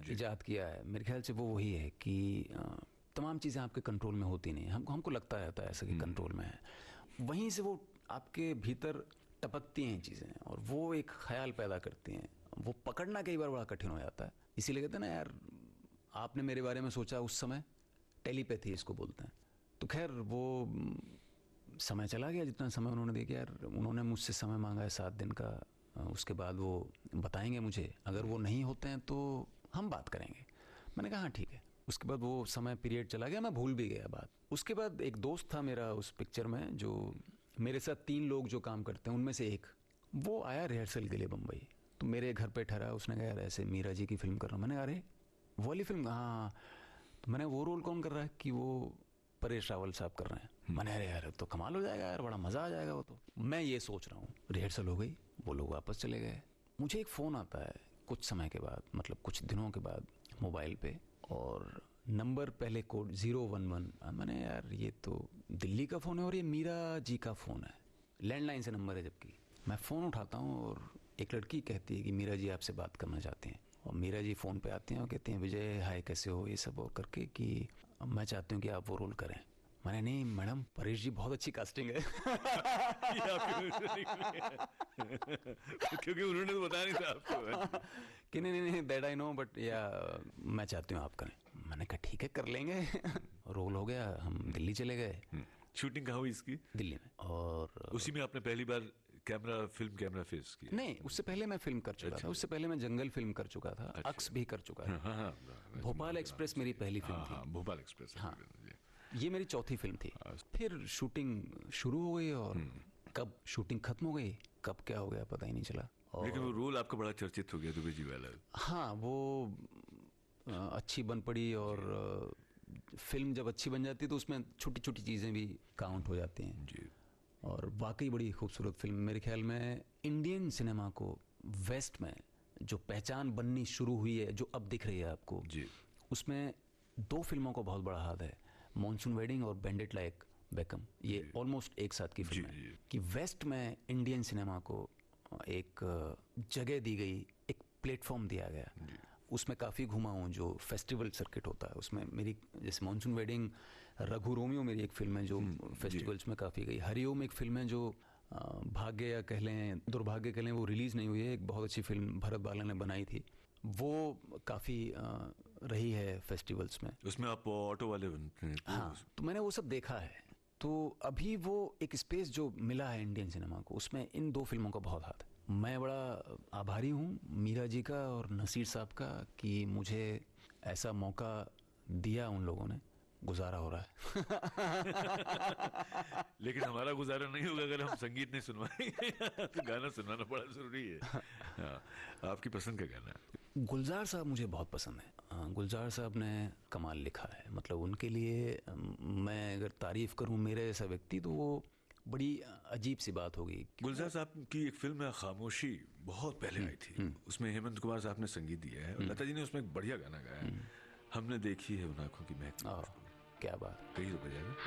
इजाद किया है, मेरे ख्याल से वो वही है कि तमाम चीज़ें आपके कंट्रोल में होती नहीं, हमको लगता रहता है ऐसा कि कंट्रोल में है, वहीं से वो आपके भीतर टपकती हैं चीज़ें और वो एक ख्याल पैदा करती हैं, वो पकड़ना कई बार बड़ा कठिन हो जाता है। इसीलिए कहते हैं ना यार, आपने मेरे बारे में सोचा उस समय, टेलीपैथी इसको बोलते हैं। तो खैर वो समय चला गया, जितना समय उन्होंने देखा यार, उन्होंने मुझसे समय मांगा है 7 दिन का, उसके बाद वो बताएंगे मुझे, अगर वो नहीं होते हैं तो हम बात करेंगे। मैंने कहा हाँ ठीक है। उसके बाद वो समय पीरियड चला गया, मैं भूल भी गया बात। उसके बाद एक दोस्त था मेरा उस पिक्चर में, जो मेरे साथ 3 लोग जो काम करते हैं उनमें से एक, वो आया रिहर्सल के लिए बम्बई, तो मेरे घर पे ठहरा। उसने कहा यार ऐसे मीरा जी की फिल्म कर रहा हूँ। मैंने कहा अरे वो वाली फिल्म, हाँ। तो मैंने वो रोल कौन कर रहा है कि वो परेश रावल साहब कर रहे हैं। मैंने अरे यार तो कमाल हो जाएगा यार, बड़ा मज़ा आ जाएगा वो तो। मैं ये सोच रहा हूँ, रिहर्सल हो गई, वो लोग वापस चले गए। मुझे एक फ़ोन आता है कुछ समय के बाद, मतलब कुछ दिनों के बाद, मोबाइल पे, और नंबर पहले कोड 011। मैंने यार ये तो दिल्ली का फ़ोन है और ये मीरा जी का फ़ोन है, लैंडलाइन से नंबर है। जबकि मैं फ़ोन उठाता हूँ और एक लड़की कहती है कि मीरा जी आपसे बात करना चाहते हैं। और मीरा जी फ़ोन पे आते हैं और कहते हैं विजय हाय कैसे हो, ये सब और करके, कि मैं चाहती हूँ कि आप वो रोल करें। मैंने नहीं मैडम, परेश जी बहुत अच्छी कास्टिंग है। क्योंकि उन्होंने तो बताया नहीं था आपको कि नहीं दैट आई नो, बट या मैं चाहती हूँ आप करें। मैंने कहा ठीक है कर लेंगे। रोल हो गया, हम दिल्ली चले गए। शूटिंग कहाँ हुई इसकी? दिल्ली में। और उसी में आपने पहली बार फिल्म कैमरा फेस किया? नहीं, उससे पहले मैं फिल्म कर चुका था। उससे पहले मैं जंगल फिल्म कर चुका था। अक्स भी कर चुका था। भोपाल एक्सप्रेस मेरी पहली फिल्म थी। भोपाल एक्सप्रेस। हाँ, ये मेरी चौथी फिल्म थी। फिर शूटिंग शुरू हो गई और कब शूटिंग खत्म हो गई, कब क्या हो गया पता ही नहीं चला। लेकिन वो रोल आपका बड़ा चर्चित हो गया, दुबे जी वाला। हाँ, वो अच्छी बन पड़ी, और फिल्म जब अच्छी बन जाती है तो उसमें छोटी छोटी चीज़ें भी काउंट हो जाती हैं जी। और वाकई बड़ी खूबसूरत फिल्म। मेरे ख्याल में इंडियन सिनेमा को वेस्ट में जो पहचान बननी शुरू हुई है, जो अब दिख रही है आपको जी, उसमें 2 फिल्मों का बहुत बड़ा हाथ है, मॉनसून वेडिंग और बैंडिट लाइक बेकम। ये ऑलमोस्ट एक साथ की फिल्म है कि वेस्ट में इंडियन सिनेमा को एक जगह दी गई, एक प्लेटफॉर्म दिया गया। उसमें काफ़ी घुमा हूँ, जो फेस्टिवल सर्किट होता है उसमें मेरी, जैसे मॉनसून वेडिंग, रघु रोमियो मेरी एक फिल्म है जो फेस्टिवल्स में काफ़ी गई। हरिओम एक फिल्म है जो भाग्य या कह लें दुर्भाग्य कह लें, वो रिलीज़ नहीं हुई है, एक बहुत अच्छी फिल्म भरत बाला ने बनाई थी, वो काफ़ी रही है फेस्टिवल्स में। उसमें आप ऑटो वाले बनते हैं? हाँ, तो मैंने वो सब देखा है। तो अभी वो एक स्पेस जो मिला है इंडियन सिनेमा को, उसमें इन 2 फिल्मों का बहुत हाथ है। मैं बड़ा आभारी हूँ मीरा जी का और नसीर साहब का कि मुझे ऐसा मौका दिया उन लोगों ने। गुजारा हो रहा है। लेकिन हमारा गुजारा नहीं होगा अगर हम संगीत नहीं सुनवाएंगे। तो गाना सुनवाना बड़ा जरूरी है। हाँ, आपकी पसंद का गाना? गुलजार साहब मुझे बहुत पसंद है। गुलजार साहब ने कमाल लिखा है, मतलब उनके लिए मैं अगर तारीफ करूं मेरे जैसा व्यक्ति, तो वो बड़ी अजीब सी बात होगी। गुलजार साहब की एक फिल्म है खामोशी, बहुत पहले आई थी। उसमें हेमंत कुमार साहब ने संगीत दिया है और लता जी ने उसमें एक बढ़िया गाना गाया है, हमने देखी है उन आंखों की महक। क्या बात, कही तो बजाय।